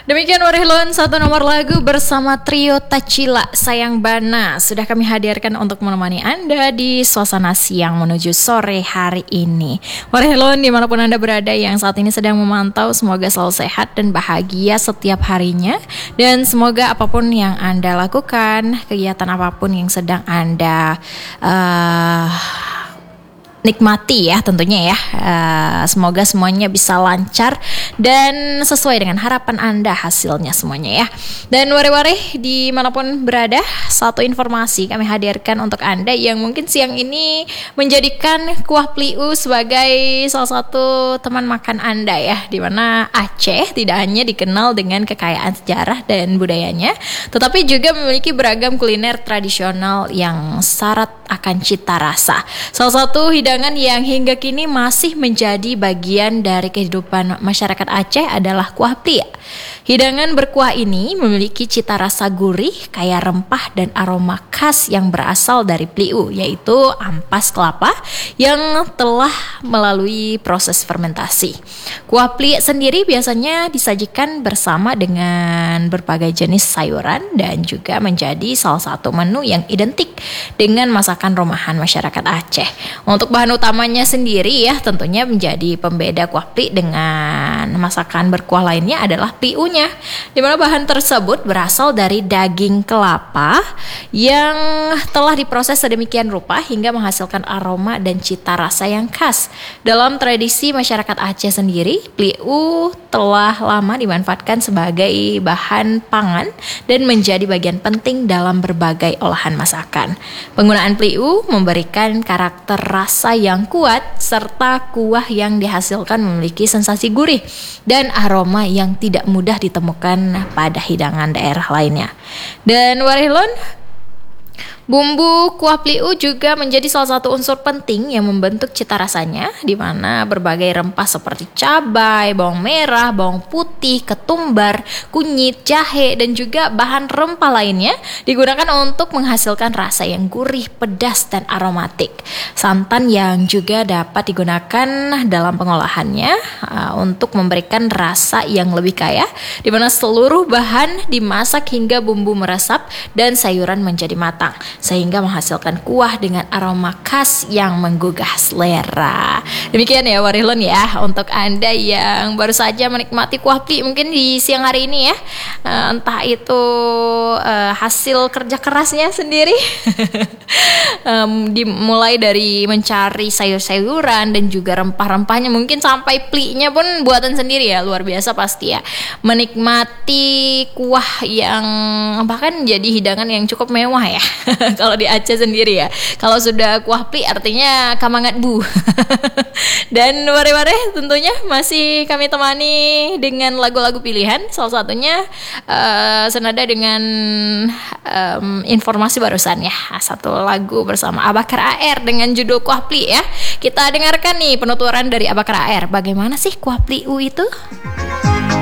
Demikian Warihloon, satu nomor lagu bersama trio Tachila Sayang Bana sudah kami hadirkan untuk menemani Anda di suasana siang menuju sore hari ini. Warihloon, dimanapun Anda berada yang saat ini sedang memantau, semoga selalu sehat dan bahagia setiap harinya. Dan semoga apapun yang Anda lakukan, kegiatan apapun yang sedang Anda nikmati ya tentunya ya, semoga semuanya bisa lancar dan sesuai dengan harapan Anda hasilnya semuanya ya. Dan wari-wari dimanapun berada, satu informasi kami hadirkan untuk Anda yang mungkin siang ini menjadikan kuah pliu sebagai salah satu teman makan Anda ya, dimana Aceh tidak hanya dikenal dengan kekayaan sejarah dan budayanya, tetapi juga memiliki beragam kuliner tradisional yang syarat akan cita rasa. Salah satu hidangan yang hingga kini masih menjadi bagian dari kehidupan masyarakat Aceh adalah kuah plia. Hidangan berkuah ini memiliki cita rasa gurih, kaya rempah dan aroma khas yang berasal dari pliu, yaitu ampas kelapa yang telah melalui proses fermentasi. Kuah plia sendiri biasanya disajikan bersama dengan berbagai jenis sayuran dan juga menjadi salah satu menu yang identik dengan masakan rumahan masyarakat Aceh. Untuk bahan utamanya sendiri ya tentunya menjadi pembeda kuah plia dengan masakan berkuah lainnya adalah pliunya, di mana bahan tersebut berasal dari daging kelapa yang telah diproses sedemikian rupa hingga menghasilkan aroma dan cita rasa yang khas. Dalam tradisi masyarakat Aceh sendiri, pliu telah lama dimanfaatkan sebagai bahan pangan dan menjadi bagian penting dalam berbagai olahan masakan. Penggunaan pliu memberikan karakter rasa yang kuat serta kuah yang dihasilkan memiliki sensasi gurih dan aroma yang tidak mudah ditemukan pada hidangan daerah lainnya. Dan Warihloon, bumbu kuah pliu juga menjadi salah satu unsur penting yang membentuk cita rasanya, di mana berbagai rempah seperti cabai, bawang merah, bawang putih, ketumbar, kunyit, jahe, dan juga bahan rempah lainnya digunakan untuk menghasilkan rasa yang gurih, pedas, dan aromatik. Santan yang juga dapat digunakan dalam pengolahannya untuk memberikan rasa yang lebih kaya, di mana seluruh bahan dimasak hingga bumbu meresap dan sayuran menjadi matang, sehingga menghasilkan kuah dengan aroma khas yang menggugah selera. Demikian ya Warihloon ya, untuk Anda yang baru saja menikmati kuah plia mungkin di siang hari ini ya, entah itu hasil kerja kerasnya sendiri dimulai dari mencari sayur-sayuran dan juga rempah-rempahnya, mungkin sampai plinya pun buatan sendiri ya, luar biasa pasti ya, menikmati kuah yang bahkan jadi hidangan yang cukup mewah ya kalau di Aceh sendiri ya. Kalau sudah kuah plia artinya kamangat bu. Dan wari-wari tentunya masih kami temani dengan lagu-lagu pilihan, salah satunya senada dengan informasi barusan ya, satu lagu bersama Abakar AR dengan judul Kuah Plia ya. Kita dengarkan nih penuturan dari Abakar AR. Bagaimana sih kuah pliu itu?